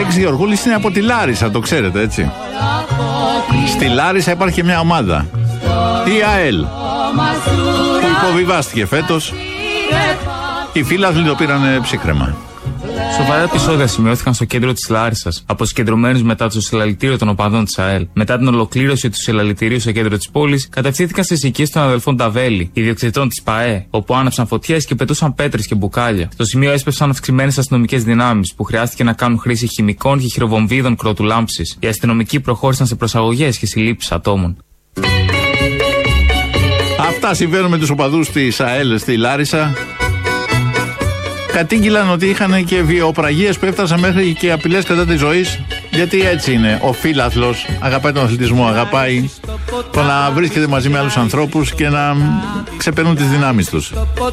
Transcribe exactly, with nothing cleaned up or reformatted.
Άλεξ Γεωργούλης είναι από τη Λάρισα, το ξέρετε έτσι. Στη Λάρισα υπάρχει μια ομάδα, η ΑΕΛ, που υποβιβάστηκε φέτος. Οι φίλαθλοι το πήραν ψύχρεμα. Σοβαρά επεισόδια σημειώθηκαν στο κέντρο της Λάρισσας από συγκεντρωμένους μετά το συλλαλητήριο των οπαδών της ΑΕΛ. Μετά την ολοκλήρωση του συλλαλητηρίου στο κέντρο της πόλης, κατευθύνθηκαν στις οικίες των αδελφών Ταβέλη, ιδιοκτητών της ΠΑΕ, όπου άναψαν φωτιές και πετούσαν πέτρες και μπουκάλια. Στο σημείο έσπευσαν αυξημένες αστυνομικές δυνάμεις που χρειάστηκε να κάνουν χρήση χημικών και χειροβομβίδων κροτουλάμψης. Οι αστυνομικοί προχώρησαν σε προσαγωγές και συλλήψεις ατόμων. Αυτά συμβαίνουν με τους οπαδούς της ΑΕΛ στη Λάρισα. Κατήγγυλαν ότι είχαν και βιοπραγίες που έφτασαν μέχρι και απειλές κατά της ζωής. Γιατί έτσι είναι. Ο φίλαθλος αγαπάει τον αθλητισμό, αγαπάει το να βρίσκεται μαζί με άλλους ανθρώπους και να ξεπερνούν τις δυνάμεις τους.